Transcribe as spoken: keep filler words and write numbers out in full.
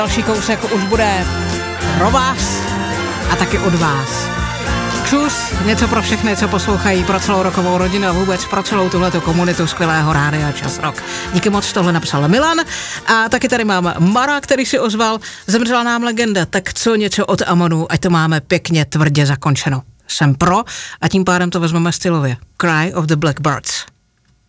Další kousek už bude pro vás a taky od vás. Čus, něco pro všechny, co poslouchají, pro celou rokovou rodinu a vůbec pro celou tuhletu komunitu skvělého rádia Čas Rock. Díky moc, tohle napsal Milan a taky tady mám Mara, který si ozval, zemřela nám legenda, tak co něco od Amonu, ať to máme pěkně tvrdě zakončeno. Jsem pro a tím pádem to vezmeme stylově. Cry of the Blackbirds.